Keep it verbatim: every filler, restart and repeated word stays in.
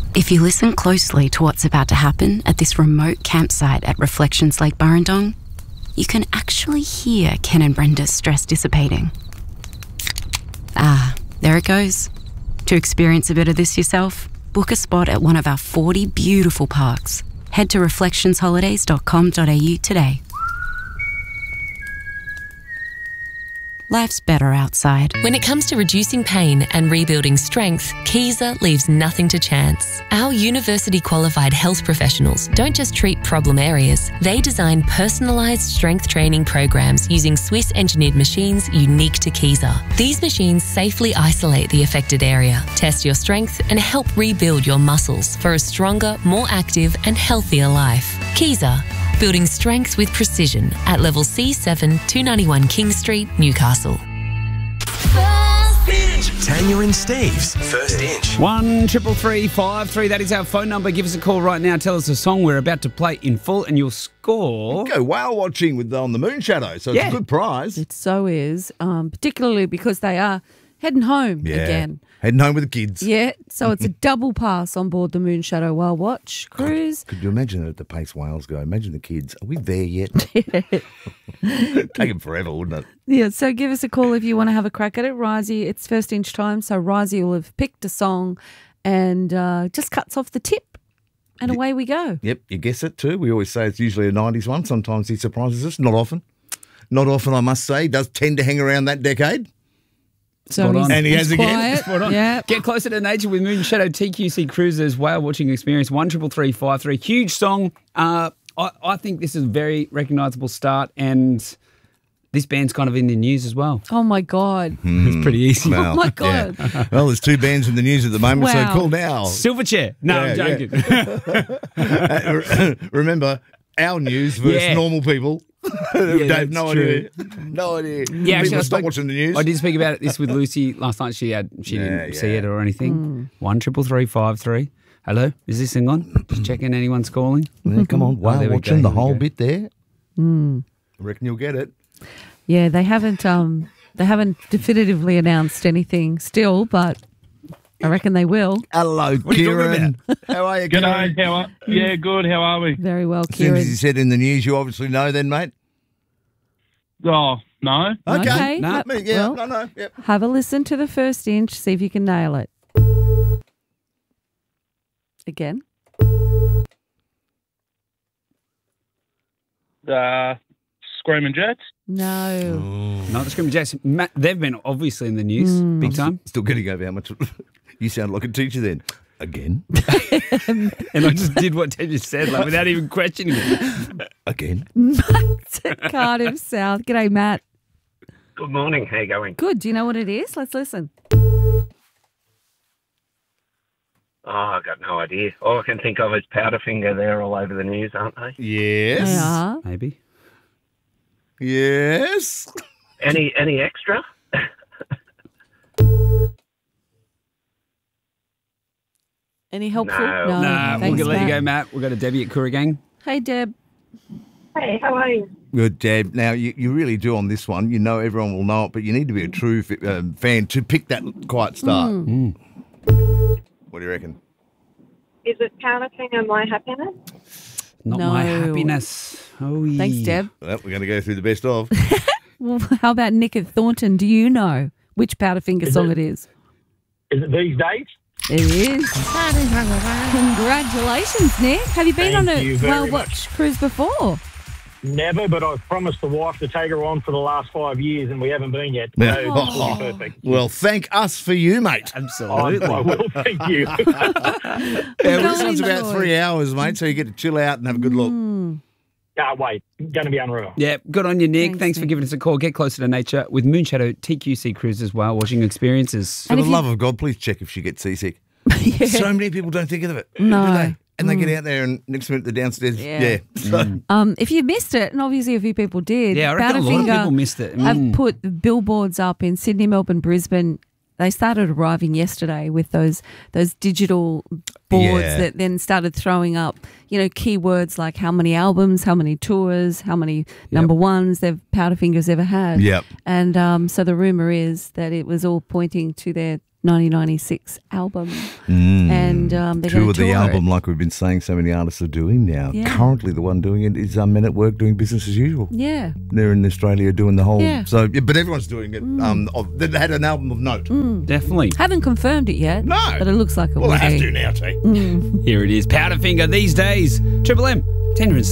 If you listen closely to what's about to happen at this remote campsite at Reflections Lake Burrendong, you can actually hear Ken and Brenda's stress dissipating. Ah, there it goes. To experience a bit of this yourself, book a spot at one of our forty beautiful parks. Head to reflections holidays dot com dot a u today. Life's better outside. When it comes to reducing pain and rebuilding strength, Kaiser leaves nothing to chance. Our university-qualified health professionals don't just treat problem areas, they design personalised strength training programs using Swiss-engineered machines unique to Kaiser. These machines safely isolate the affected area, test your strength and help rebuild your muscles for a stronger, more active and healthier life. Kaiser, building strength with precision at level C seven, two ninety-one King Street, Newcastle. Tanya and Steve's First Inch. One triple three five three. That is our phone number. Give us a call right now. Tell us a song we're about to play in full, and you'll score. Go whale watching with on the Moon Shadow, so it's Yeah. a good prize. It so is, um, particularly because they are heading home Yeah. again. Heading home with the kids. Yeah, so it's a double pass on board the Moon Shadow Whale Watch cruise. Could you imagine at the pace whales go? Imagine the kids. Are we there yet? Take them forever, wouldn't it? Yeah, so give us a call if you want to have a crack at it. Risey, it's first inch time, so Risey will have picked a song and uh, just cuts off the tip, and away we go. Yep, you guess it too. We always say it's usually a nineties one. Sometimes he surprises us. Not often. Not often, I must say. He does tend to hang around that decade. So Spot he's, on. And he he's has again. quiet. Spot on. Yeah. Get closer to nature with Moon Shadow T Q C Cruises Whale Watching Experience. One triple three five three. Huge song. Uh, I, I think this is a very recognisable start, and this band's kind of in the news as well. Oh my God. It's pretty easy. Well, Oh my God. yeah. Well, there's two bands in the news at the moment, Wow. so call now. Silverchair. No, Yeah, I'm joking. Uh, Remember, our news versus Yeah. normal people. Dave, that's no true. idea. No idea. Yeah, actually, people I stop spoke- watching the news. I did speak about this with Lucy last night. She had she Yeah, didn't see yeah. it or anything. One triple three five three. Hello, is this thing on? Just checking anyone's calling. Yeah, come on, wow, there we watching go, the here we whole go. bit there. I reckon you'll get it. Yeah, they haven't um they haven't definitively announced anything still, but I reckon they will. Hello, are you talking Kieran. How are you, Kieran? G'day, how are, yeah, good, how are we? Very well, As soon as Kieran. you said in the news, you obviously know then, mate. Oh, no. Okay. Okay. No. ha- Me, yeah, well, no, no, yep. have a listen to the first inch, see if you can nail it. Again. Uh, Screaming Jets? No. Not the Screaming Jets. Matt, they've been obviously in the news big time. Still getting over how much you sound like a teacher then. Again. And I just did what Ted just said, like without even questioning it. Again. Matt at Cardiff South. G'day, Matt. Good morning. How you going? Good. Do you know what it is? Let's listen. Oh, I've got no idea. All I can think of is Powderfinger. They're all over the news, aren't they? Yes. They are. Maybe. Yes. Any any extra? Any helpful? No. Nah, we'll Thanks, let you Matt. go, Matt. We've got a Debbie at Kooragang. Hey, Deb. Hey, how are you? Good, Deb. Now, you, you really do on this one. You know everyone will know it, but you need to be a true fi- um, fan to pick that quiet start. Mm. What do you reckon? Is it Powderfinger My Happiness? Not No. my happiness. Oh, yeah. Thanks, Deb. Well, we're going to go through the best of. Well, how about Nick at Thornton? Do you know which Powderfinger song it is? Is it these days? It is. Congratulations, Nick. Have you been Thank on you a very whale much. watch cruise before? Never, but I've promised the wife to take her on for the last five years, and we haven't been yet. Yeah. So Oh. this will be perfect. Well, thank us for you, mate. I, Absolutely. I will, thank you. Yeah, Go this one's about enjoy. three hours, mate, so you get to chill out and have a good look. Can't wait. Going to be unreal. Yeah, good on you, Nick. Thanks, Thanks, for Nick. giving us a call. Get closer to nature with Moon Shadow T Q C Cruises Whale Watching Experiences. For And the if you- love of God, please check if she gets seasick. Yeah. So many people don't think of it, No. do they? And they get out there and next minute they're downstairs. Yeah. Yeah. So, Um, if you missed it, and obviously a few people did, Yeah, I reckon a lot of Powderfinger people missed it. have Mm. put billboards up in Sydney, Melbourne, Brisbane. They started arriving yesterday with those those digital boards Yeah. that then started throwing up, you know, keywords like how many albums, how many tours, how many number ones they've Powderfinger's ever had. Yep. And um, so the rumor is that it was all pointing to their nineteen ninety-six album. Mm. And um, they're Two going of to the tour album, it. like we've been saying, so many artists are doing now. Yeah. Currently, the one doing it is um, Men at Work doing business as usual. Yeah. They're in Australia doing the whole. Yeah. So, yeah, but everyone's doing it. Um, of, they had an album of note. Definitely. Haven't confirmed it yet. No. But it looks like it Well, will I have be. to now, T. Here it is. Powderfinger these days. Triple M. Tender and